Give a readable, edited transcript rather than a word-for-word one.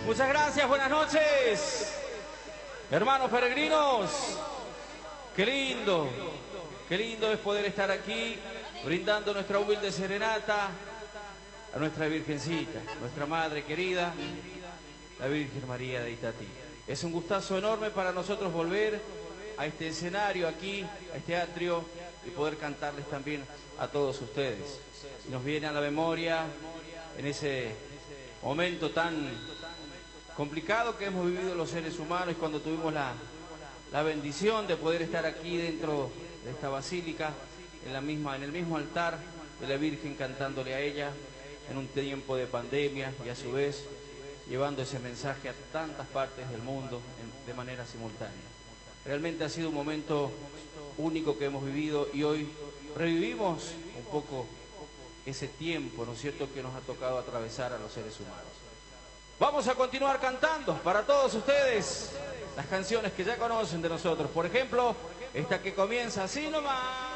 Muchas gracias, buenas noches. Hermanos peregrinos, qué lindo es poder estar aquí brindando nuestra humilde serenata a nuestra Virgencita, nuestra Madre querida, la Virgen María de Itatí. Es un gustazo enorme para nosotros volver a este escenario aquí, a este atrio, y poder cantarles también a todos ustedes. Nos viene a la memoria en ese momento tan complicado que hemos vivido los seres humanos, cuando tuvimos la bendición de poder estar aquí dentro de esta basílica, en el mismo altar de la Virgen, cantándole a ella en un tiempo de pandemia y a su vez llevando ese mensaje a tantas partes del mundo de manera simultánea. Realmente ha sido un momento único que hemos vivido y hoy revivimos un poco ese tiempo, ¿no es cierto?, que nos ha tocado atravesar a los seres humanos. Vamos a continuar cantando para todos ustedes las canciones que ya conocen de nosotros. Por ejemplo, esta que comienza así nomás.